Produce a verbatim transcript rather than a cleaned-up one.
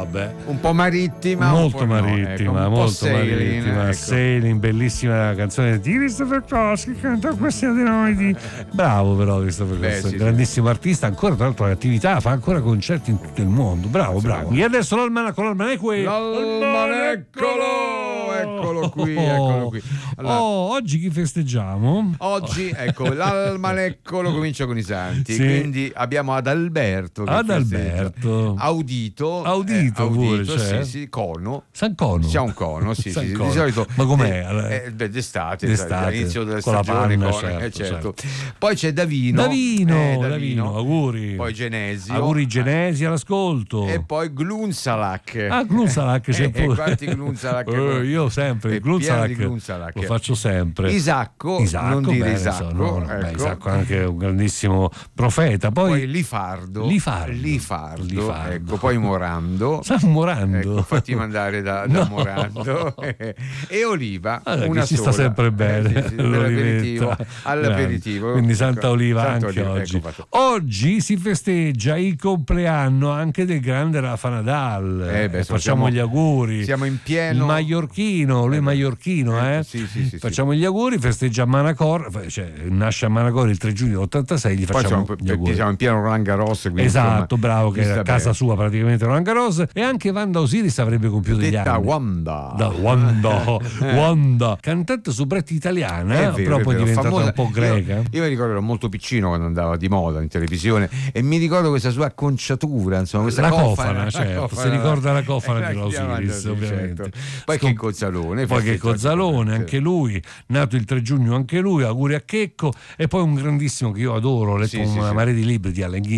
vabbè. Un po' marittima, molto un po' marittima, no, ecco, molto sailing, marittima. ecco. Sailing, bellissima canzone di Christopher Cross che canta questa di noi. Di... Bravo, però, Christopher Cross, Beh, sì, grandissimo sì. artista, ancora tra l'altro l'attività, fa ancora concerti in tutto il mondo. Bravo, bravo. E adesso l'almanacco, l'almanacco, l'almaneccolo, eccolo qui, eccolo qui. Allora, oh, oggi chi festeggiamo? Oggi, ecco, l'almaneccolo comincia con i santi, sì. Quindi abbiamo Adalberto. Che Adalberto. Audito. Audito, eh, pure, audito cioè. sì, sì, Cono. San Cono. C'è un cono, sì, San sì. Cono. Di solito. Ma com'è? Eh, eh, beh, d'estate, d'estate, all'inizio della con stagione. La panna, Cono, certo, eh, certo. certo. Poi c'è Davino. Davino, eh, Davino, Davino, auguri. Poi Genesio. Auguri Genesi all'ascolto. E poi Glunsalak. Ah, Glunsalak c'è eh, pure. Quanti Glunsalak? eh, io sempre il Glunsalak, Glunsalak lo faccio sempre. Isacco, Isacco non dire bene, Isacco, so, no, no, ecco. beh, Isacco è anche un grandissimo profeta. Poi, poi Lifardo, Lifardo, Lifardo, Lifardo. Ecco, poi Morando. San Morando. Ecco, fatti mandare da, da no. Morando. E Oliva, allora, una ci sola. sta sempre bene. Eh, sì, sì, all'aperitivo, all'aperitivo. Quindi Santa Ecco, Oliva Santa anche Oliva, oggi. ecco, oggi si festeggia il compleanno anche del grande Rafa Nadal. Eh beh, facciamo siamo, gli auguri. Siamo in pieno. Il maiorchino, lui è eh maiorchino, eh? eh, sì, sì, sì, facciamo sì. gli auguri, festeggia a Manacor, cioè nasce a Manacor il tre giugno dell'ottantasei, gli facciamo Poi gli auguri. Siamo in pieno Roland Garros, quindi, esatto, insomma, bravo, che era a casa bene. sua praticamente Roland Garros, e anche Wanda Osiris avrebbe compiuto gli Detta anni. Wanda. Da Wanda, Wanda, cantante soubretta italiana, È vero, però è poi è vero, diventata famosa. un po' greca. Io, io mi ricordo, ero molto piccino quando andava di moda in televisione e mi ricordo questa sua acconciatura, insomma, questa la cofana, cofana, certo, cofana, si ricorda la cofana eh, di Osiris, sì, ovviamente. Certo. Poi Scom- che Cozzalone, poi che Cozzalone, anche lui, nato il tre giugno anche lui, auguri a Checco, e poi un grandissimo che io adoro, ho letto sì, una sì, marea sì. di libri di Allen